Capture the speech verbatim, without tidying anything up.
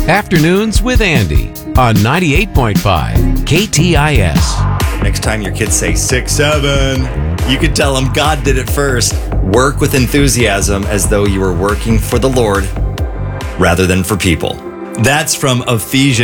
Afternoons with Andy on ninety-eight point five K T I S. Next time your kids say six, seven, you could tell them God did it first. Work with enthusiasm as though you were working for the Lord rather than for people. That's from Ephesians.